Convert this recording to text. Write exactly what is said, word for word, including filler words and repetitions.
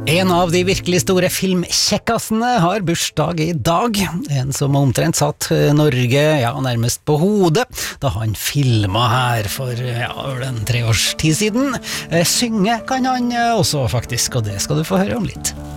En av de virkelig store filmkjekkasene har bursdag i dag. En som omtrent satt Norge ja, nærmest på hodet da han filmet her for ja, en tre års tid siden. Synge kan han også faktisk, og det skal du få høre om litt.